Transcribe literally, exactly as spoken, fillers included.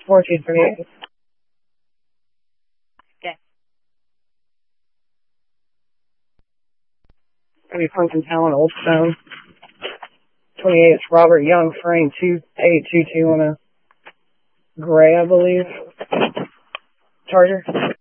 four two three eight. Okay. Gonna be Pumpkin Town, Old Stone. twenty-eight, it's Robert Young, frame two eight two two on a gray, I believe. Charger.